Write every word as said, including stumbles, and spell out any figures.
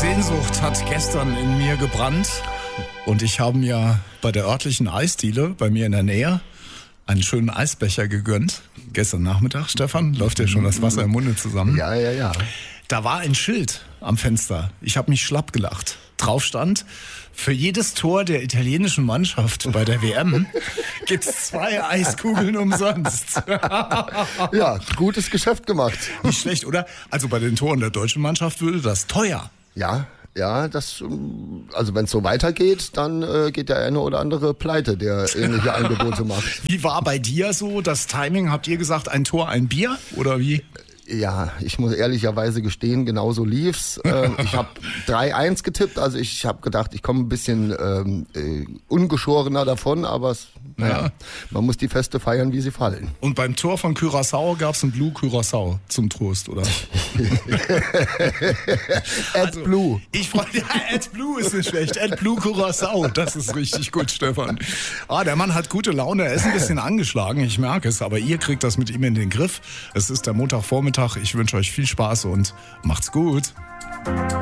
Sehnsucht hat gestern in mir gebrannt und ich habe mir bei der örtlichen Eisdiele bei mir in der Nähe einen schönen Eisbecher gegönnt. Gestern Nachmittag, Stefan, läuft ja schon das Wasser im Munde zusammen. Ja, ja, ja. Da war ein Schild am Fenster. Ich habe mich schlapp gelacht. Drauf stand, für jedes Tor der italienischen Mannschaft bei der W M gibt's zwei Eiskugeln umsonst. Ja, gutes Geschäft gemacht. Nicht schlecht, oder? Also bei den Toren der deutschen Mannschaft würde das teuer. Ja, ja, das, also wenn es so weitergeht, dann äh, geht der eine oder andere pleite, der ähnliche Angebote macht. Wie war bei dir so das Timing? Habt ihr gesagt, ein Tor, ein Bier oder wie? Ja, ich muss ehrlicherweise gestehen, genauso lief's. Ähm, ich habe drei eins getippt, also ich habe gedacht, ich komme ein bisschen ähm, äh, ungeschorener davon, aber es, naja, ja. Man muss die Feste feiern, wie sie fallen. Und beim Tor von Curaçao gab's ein Blue Curaçao zum Trost, oder? AdBlue. Also, ich freue mich, ja, AdBlue ist nicht schlecht. AdBlue Curaçao, das ist richtig gut, Stefan. Ah, der Mann hat gute Laune, er ist ein bisschen angeschlagen, ich merke es, aber ihr kriegt das mit ihm in den Griff. Es ist der Montagvormittag. Ich wünsche euch viel Spaß und macht's gut.